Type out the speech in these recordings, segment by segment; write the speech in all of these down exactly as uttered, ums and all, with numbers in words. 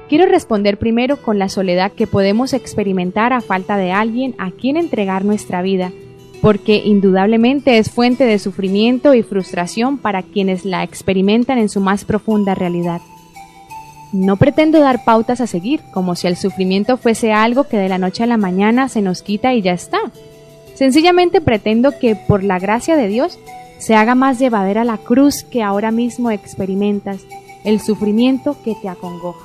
Quiero responder primero con la soledad que podemos experimentar a falta de alguien a quien entregar nuestra vida, porque indudablemente es fuente de sufrimiento y frustración para quienes la experimentan en su más profunda realidad. No pretendo dar pautas a seguir, como si el sufrimiento fuese algo que de la noche a la mañana se nos quita y ya está. Sencillamente pretendo que, por la gracia de Dios, se haga más llevadera la cruz que ahora mismo experimentas, el sufrimiento que te acongoja.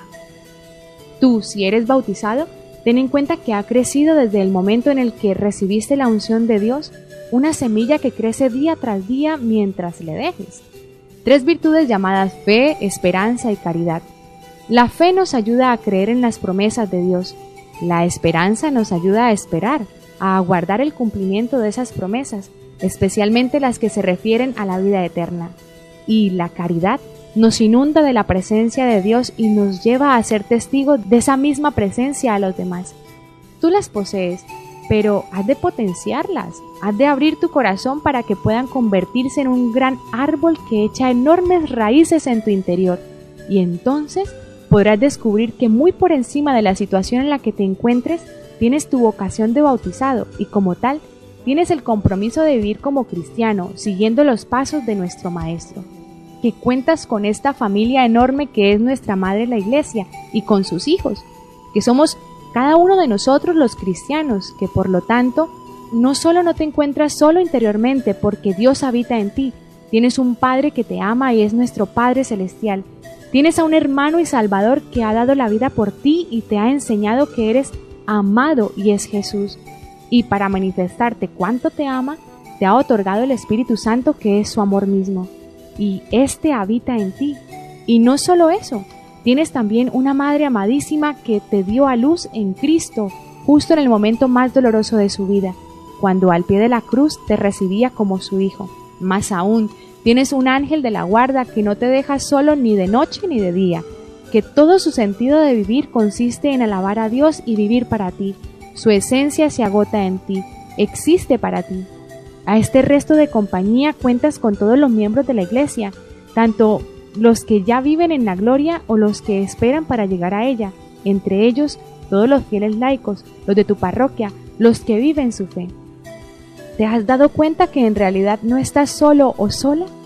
Tú, si eres bautizado, ten en cuenta que ha crecido desde el momento en el que recibiste la unción de Dios, una semilla que crece día tras día mientras le dejes. Tres virtudes llamadas fe, esperanza y caridad. La fe nos ayuda a creer en las promesas de Dios. La esperanza nos ayuda a esperar, a aguardar el cumplimiento de esas promesas, especialmente las que se refieren a la vida eterna. Y la caridad nos inunda de la presencia de Dios y nos lleva a ser testigos de esa misma presencia a los demás. Tú las posees, pero has de potenciarlas, has de abrir tu corazón para que puedan convertirse en un gran árbol que echa enormes raíces en tu interior, y entonces podrás descubrir que muy por encima de la situación en la que te encuentres, tienes tu vocación de bautizado y como tal, tienes el compromiso de vivir como cristiano, siguiendo los pasos de nuestro Maestro. Que cuentas con esta familia enorme que es nuestra Madre la Iglesia y con sus hijos, que somos cada uno de nosotros los cristianos, que por lo tanto no solo no te encuentras solo interiormente porque Dios habita en ti, tienes un Padre que te ama y es nuestro Padre Celestial, tienes a un hermano y Salvador que ha dado la vida por ti y te ha enseñado que eres amado y es Jesús, y para manifestarte cuánto te ama, te ha otorgado el Espíritu Santo que es su amor mismo. Y éste habita en ti. Y no solo eso, tienes también una madre amadísima que te dio a luz en Cristo, justo en el momento más doloroso de su vida, cuando al pie de la cruz te recibía como su hijo. Más aún, tienes un ángel de la guarda que no te deja solo ni de noche ni de día, que todo su sentido de vivir consiste en alabar a Dios y vivir para ti. Su esencia se agota en ti, existe para ti. A este resto de compañía cuentas con todos los miembros de la Iglesia, tanto los que ya viven en la gloria o los que esperan para llegar a ella, entre ellos todos los fieles laicos, los de tu parroquia, los que viven su fe. ¿Te has dado cuenta que en realidad no estás solo o sola?